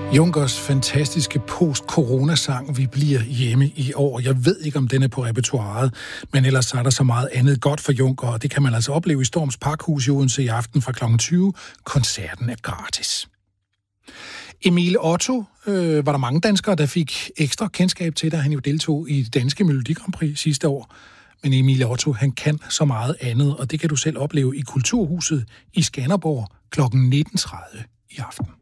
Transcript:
Junkers fantastiske post-corona-sang, Vi bliver hjemme i år. Jeg ved ikke, om den er på repertoiret, men ellers er der så meget andet godt for Junker, og det kan man altså opleve i Storms Parkhus i Odense i aften fra kl. 20. Koncerten er gratis. Emil Otto var der mange danskere, der fik ekstra kendskab til, da han jo deltog i det danske Melodi Grand Prix sidste år. Men Emil Otto, han kan så meget andet, og det kan du selv opleve i Kulturhuset i Skanderborg kl. 19.30 i aften.